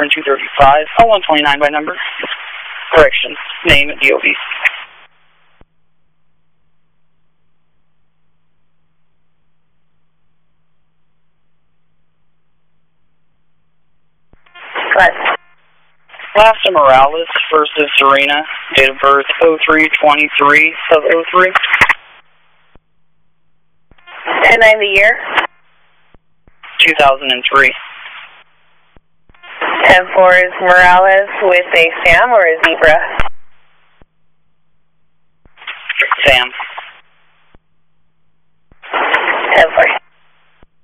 Akron 235, L129 by number. Correction, name at DOB. What? Last of Morales, first is Serena, date of birth 03/23 of 03. And I'm the year? 2003. 10-4 is Morales with a Sam or a zebra? Sam.